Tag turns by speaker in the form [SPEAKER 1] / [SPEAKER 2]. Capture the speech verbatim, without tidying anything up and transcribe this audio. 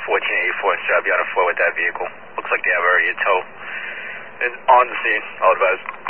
[SPEAKER 1] fourteen eighty-four, Strap, you on a four with that vehicle. Looks like they have already a tow. And on the scene, I'll advise.